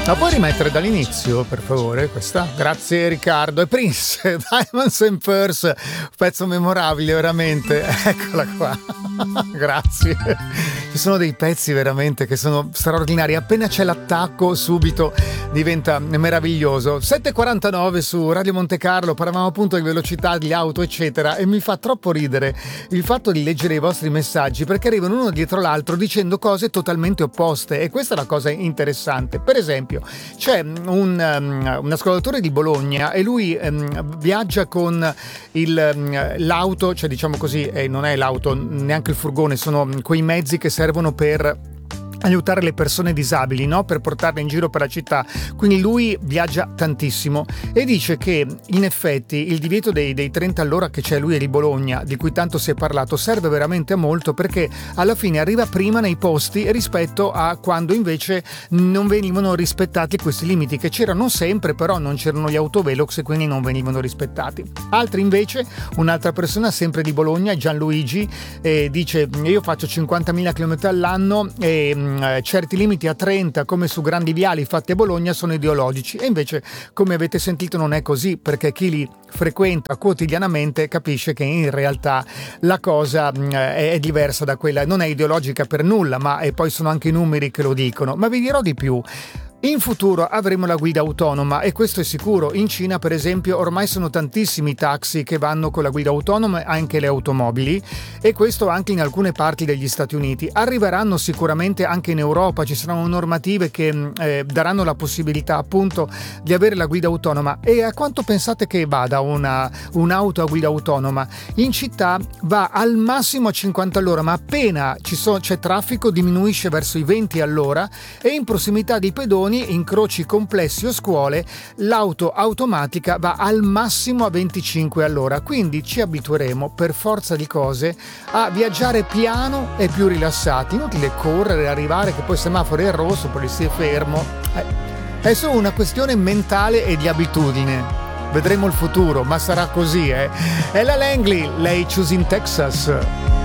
La puoi rimettere dall'inizio, per favore, questa? Grazie Riccardo. E Prince, Diamonds and Pearls, pezzo memorabile, veramente. Eccola qua. Grazie. Ci sono dei pezzi veramente che sono straordinari. Appena c'è l'attacco, subito diventa meraviglioso. 7:49 su Radio Monte Carlo, parlavamo appunto di velocità, di auto, eccetera, e mi fa troppo ridere il fatto di leggere i vostri messaggi, perché arrivano uno dietro l'altro dicendo cose totalmente opposte, e questa è la cosa interessante. Per esempio, c'è un ascoltatore di Bologna e lui viaggia con l'auto, cioè diciamo così, non è l'auto, neanche il furgone, sono quei mezzi che servono per aiutare le persone disabili, no? Per portarle in giro per la città. Quindi lui viaggia tantissimo e dice che in effetti il divieto dei 30 all'ora che c'è, lui è di Bologna, di cui tanto si è parlato, serve veramente a molto, perché alla fine arriva prima nei posti rispetto a quando invece non venivano rispettati questi limiti, che c'erano sempre, però non c'erano gli autovelox e quindi non venivano rispettati. Altri invece, un'altra persona sempre di Bologna, Gianluigi, dice: io faccio 50.000 km all'anno e certi limiti a 30, come su grandi viali fatti a Bologna, sono ideologici, e invece, come avete sentito, non è così, perché chi li frequenta quotidianamente capisce che in realtà la cosa è diversa da quella, non è ideologica per nulla, ma e poi sono anche i numeri che lo dicono. Ma vi dirò di più. In futuro avremo la guida autonoma, e questo è sicuro. In Cina, per esempio, ormai sono tantissimi taxi che vanno con la guida autonoma, anche le automobili, e questo anche in alcune parti degli Stati Uniti. Arriveranno sicuramente anche in Europa, ci saranno normative che daranno la possibilità appunto di avere la guida autonoma. E a quanto pensate che vada un'auto a guida autonoma? In città va al massimo a 50 all'ora, ma appena c'è traffico diminuisce verso i 20 all'ora, e in prossimità di pedoni, incroci complessi o scuole, l'auto automatica va al massimo a 25 all'ora. Quindi ci abitueremo per forza di cose a viaggiare piano e più rilassati. Inutile correre, arrivare che poi il semaforo è rosso, poi si è fermo. È solo una questione mentale e di abitudine. Vedremo il futuro, ma sarà così, È la Langley, lei Choosing Texas.